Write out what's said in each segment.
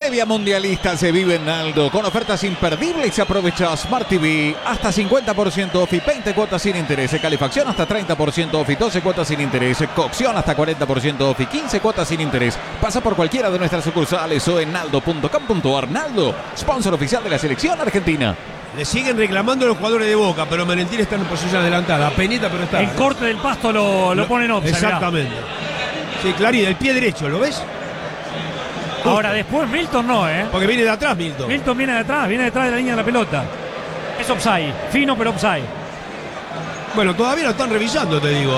previa mundialista se vive en Naldo con ofertas imperdibles. Aprovecha Smart TV hasta 50% off y 20 cuotas sin interés. Calefacción hasta 30% off y 12 cuotas sin interés. Cocción hasta 40% off y 15 cuotas sin interés. Pasa por cualquiera de nuestras sucursales o en naldo.com.ar. Naldo, sponsor oficial de la selección argentina. Le siguen reclamando los jugadores de Boca, pero Merentiel está en posición adelantada. Apenita, pero está. El corte del pasto lo pone en offside. Exactamente. Sí, Clarín, el pie derecho, ¿lo ves? Ahora, después Milton no, Porque viene de atrás Milton. Milton viene detrás de la línea de la pelota. Es offside, fino pero offside. Bueno, todavía lo están revisando, te digo,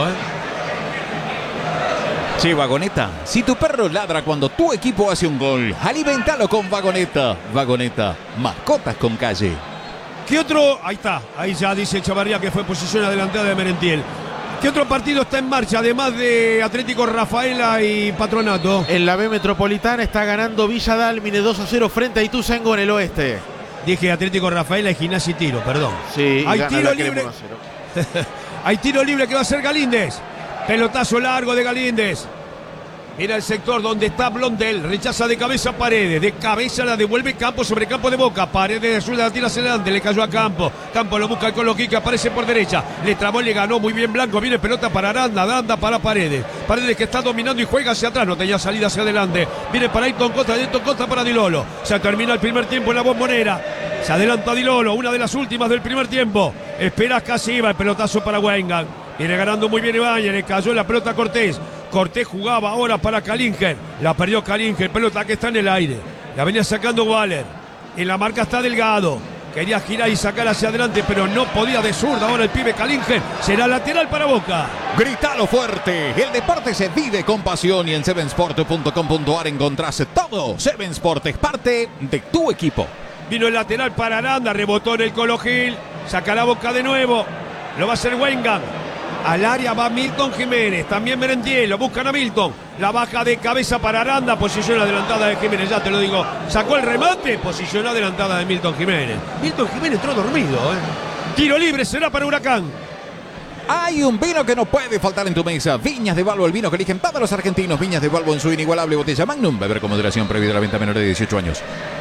Sí, Vagoneta. Si tu perro ladra cuando tu equipo hace un gol, alimentalo con Vagoneta. Vagoneta, mascotas con calle. ¿Qué otro? Ahí está. Ahí ya dice Chavarría que fue posición adelantada de Merentiel. ¿Qué otro partido está en marcha, además de Atlético Rafaela y Patronato? En la B Metropolitana está ganando Villa Dálmine 2-0 frente a Ituzaingó en el oeste. Dije Atlético Rafaela y Gimnasia y Tiro, perdón. Sí, hay tiro libre. Hay tiro libre que va a ser Galíndez. Pelotazo largo de Galíndez. Mira el sector donde está Blondel. Rechaza de cabeza Paredes. De cabeza la devuelve Campo sobre campo de Boca. Paredes de azul la tira hacia adelante. Le cayó a Campo. Campo lo busca el Colo Quique. Aparece por derecha. Le trabó, le ganó muy bien Blanco. Viene pelota para Aranda. Aranda para Paredes. Paredes que está dominando y juega hacia atrás. No tenía salida hacia adelante. Viene para Ayrton Costa. Ayrton Costa para Di Lolo. Se termina el primer tiempo en la Bombonera. Se adelanta Di Lolo. Una de las últimas del primer tiempo. Espera casi iba el pelotazo para Weingart. Viene ganando muy bien Ibáñez. Le cayó la pelota a Cortés. Cortés jugaba ahora para Kalinger. La perdió Kalinger. Pelota que está en el aire. La venía sacando Waller. En la marca está Delgado. Quería girar y sacar hacia adelante, pero no podía de zurda. Ahora el pibe Kalinger. Será lateral para Boca. Gritalo fuerte. El deporte se vive con pasión y en sevensport.com.ar encontrás todo. Seven Sport es parte de tu equipo. Vino el lateral para Aranda. Rebotó en el Colo Gil. Saca la Boca de nuevo. Lo va a hacer Weingart. Al área va Milton Jiménez, también Merentiel, lo buscan a Milton. La baja de cabeza para Aranda, posición adelantada de Jiménez, ya te lo digo. Sacó el remate, posición adelantada de Milton Jiménez. Milton Jiménez entró dormido, Tiro libre será para Huracán. Hay un vino que no puede faltar en tu mesa. Viñas de Balbo, el vino que eligen todos los argentinos. Viñas de Balbo en su inigualable botella Magnum. Beber con moderación, prohibida la venta a menores de 18 años.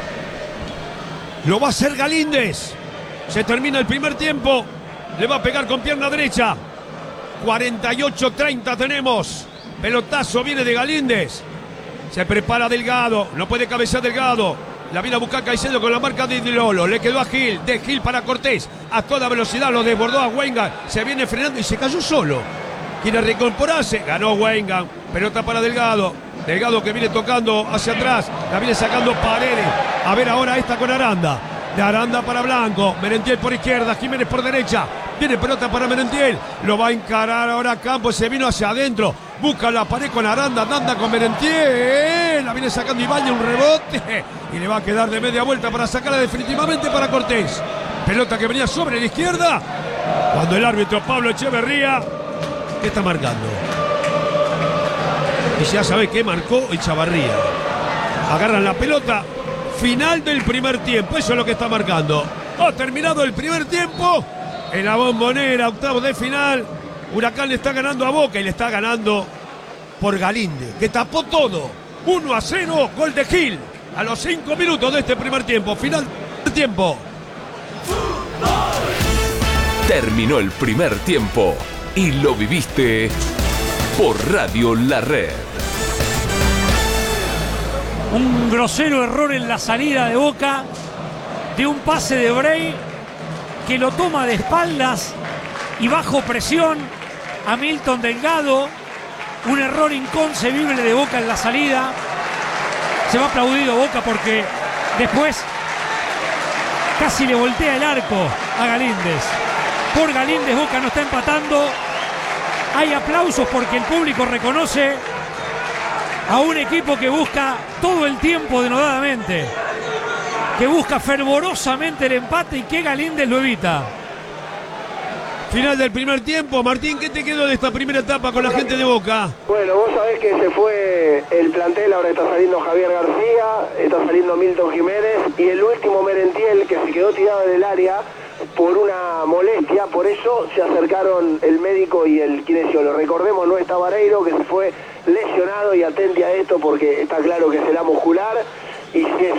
Lo va a hacer Galíndez. Se termina el primer tiempo. Le va a pegar con pierna derecha. 48-30 tenemos. Pelotazo viene de Galíndez. Se prepara Delgado. No puede cabecear Delgado. La viene a buscar Caicedo con la marca de Di Lolo. Le quedó a Gil. De Gil para Cortés. A toda velocidad lo desbordó a Weingart. Se viene frenando y se cayó solo. Quiere recomporarse. Ganó Weingart. Pelota para Delgado. Delgado que viene tocando hacia atrás. La viene sacando Paredes. A ver ahora esta con Aranda. De Aranda para Blanco. Merentiel por izquierda. Jiménez por derecha. Viene pelota para Merentiel. Lo va a encarar ahora Campos. Se vino hacia adentro. Busca la pared con Aranda. Aranda con Merentiel. La viene sacando Ibáñez. Un rebote. Y le va a quedar de media vuelta para sacarla definitivamente para Cortés. Pelota que venía sobre la izquierda. Cuando el árbitro Pablo Echeverría. ¿Qué está marcando? Y ya sabe qué marcó Echeverría. Agarran la pelota. Final del primer tiempo. Eso es lo que está marcando. Ha terminado el primer tiempo. En la Bombonera, octavos de final. Huracán le está ganando a Boca y le está ganando por Galíndez, que tapó todo. 1-0, gol de Gil. A los 5 minutos de este primer tiempo. Final del tiempo. Terminó el primer tiempo y lo viviste por Radio La Red. Un grosero error en la salida de Boca. De un pase de Bray que lo toma de espaldas y bajo presión a Milton Delgado. Un error inconcebible de Boca en la salida. Se va aplaudido Boca porque después casi le voltea el arco a Galíndez. Por Galíndez Boca no está empatando. Hay aplausos porque el público reconoce a un equipo que busca todo el tiempo denodadamente, que busca fervorosamente el empate y que Galíndez lo evita. Final del primer tiempo. Martín, ¿qué te quedó de esta primera etapa con la gente de Boca? Bueno, vos sabés que se fue el plantel, ahora está saliendo Javier García, está saliendo Milton Jiménez y el último Merentiel que se quedó tirado en el área por una molestia, por eso se acercaron el médico y el kinesiólogo. Recordemos, no está Vareiro, que se fue lesionado, y atente a esto porque está claro que será muscular y si es